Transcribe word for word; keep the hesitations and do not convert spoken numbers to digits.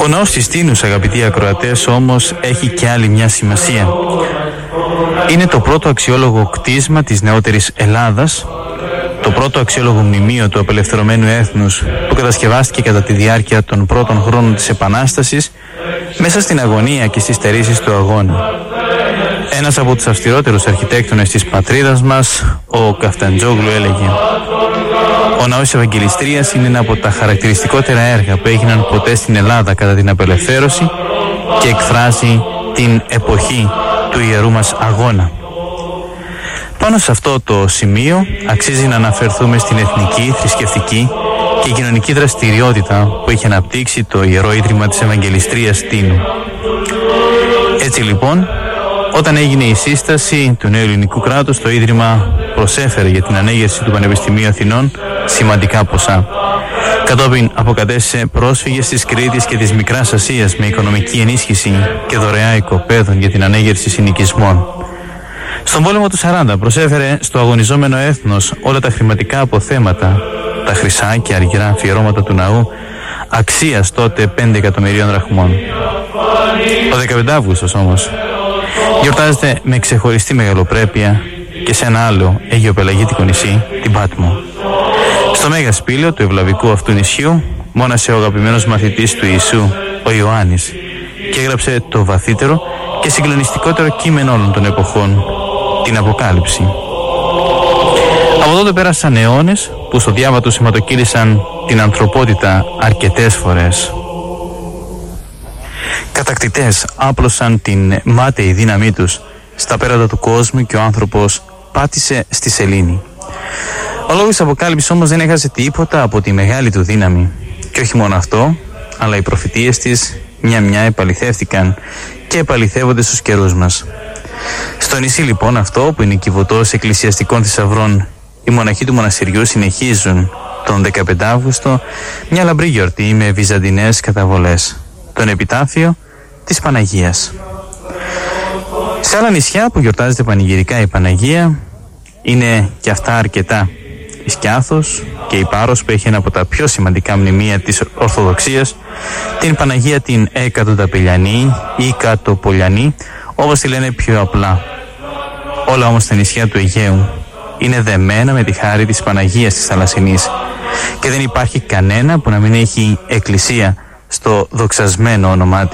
Ο ναός της Τίνους, αγαπητοί ακροατές, όμως έχει και άλλη μια σημασία. Είναι το πρώτο αξιόλογο κτίσμα της νεότερης Ελλάδας, το πρώτο αξιόλογο μνημείο του απελευθερωμένου έθνους που κατασκευάστηκε κατά τη διάρκεια των πρώτων χρόνων της Επανάστασης μέσα στην αγωνία και στις στερήσεις του αγώνα. Ένας από τους αυστηρότερους αρχιτέκτονες της πατρίδας μας, ο Καφταντζόγλου, έλεγε: «Ο ναός της Ευαγγελιστρίας είναι ένα από τα χαρακτηριστικότερα έργα που έγιναν ποτέ στην Ελλάδα κατά την απελευθέρωση και εκφράζει την εποχή του ιερού μας αγώνα». Πάνω σε αυτό το σημείο αξίζει να αναφερθούμε στην εθνική, θρησκευτική και κοινωνική δραστηριότητα που έχει αναπτύξει το Ιερό Ίδρυμα της Ευαγγελιστρίας Τίνου. Έτσι λοιπόν, όταν έγινε η σύσταση του νέου ελληνικού κράτους, το Ίδρυμα προσέφερε για την ανέγερση του Πανεπιστημίου Αθηνών σημαντικά ποσά. Κατόπιν αποκατέστησε πρόσφυγες της Κρήτης και της Μικράς Ασίας με οικονομική ενίσχυση και δωρεά οικοπαίδων για την ανέγερση συνοικισμών. Στον πόλεμο του σαράντα προσέφερε στο αγωνιζόμενο έθνος όλα τα χρηματικά αποθέματα, τα χρυσά και αργυρά αφιερώματα του ναού, αξίας τότε πέντε εκατομμυρίων δραχμών. Ο δεκαπέντε Αυγούστος όμως γιορτάζεται με ξεχωριστή μεγαλοπρέπεια και σε ένα άλλο αιγιοπελαγίτικο νησί, την Πάτμο. Στο μέγα σπήλαιο του ευλαβικού αυτού νησιού μόνασε ο αγαπημένος μαθητής του Ιησού, ο Ιωάννης, και έγραψε το βαθύτερο και συγκλονιστικότερο κείμενο όλων των εποχών, την Αποκάλυψη. Από τότε πέρασαν αιώνες που στο διάβα του σηματοκύλησαν την ανθρωπότητα αρκετές φορές. Κατακτητές άπλωσαν την μάταιη δύναμή τους στα πέρατα του κόσμου και ο άνθρωπος πάτησε στη σελήνη. Ο λόγος της Αποκάλυψης όμως δεν έχασε τίποτα από τη μεγάλη του δύναμη. Και όχι μόνο αυτό, αλλά οι προφητείες της μια-μια επαληθεύτηκαν και επαληθεύονται στους καιρούς μας. Στο νησί λοιπόν αυτό, που είναι κυβωτός εκκλησιαστικών θησαυρών, οι μοναχοί του μοναστηριού συνεχίζουν τον δεκαπέντε Αύγουστο μια λαμπρή γιορτή με βυζαντινές καταβολές, τον επιτάφιο της Παναγίας. Σε άλλα νησιά που γιορτάζεται πανηγυρικά η Παναγία είναι και αυτά αρκετά. Η Σκιάθος και η Πάρος, που έχει ένα από τα πιο σημαντικά μνημεία της Ορθοδοξίας, την Παναγία την Εκατοταπηλιανή ή Κατοπολιανή, όπως τη λένε πιο απλά. Όλα όμως τα νησιά του Αιγαίου είναι δεμένα με τη χάρη της Παναγίας της Θαλασσινής και δεν υπάρχει κανένα που να μην έχει εκκλησία στο δοξασμένο όνομά της.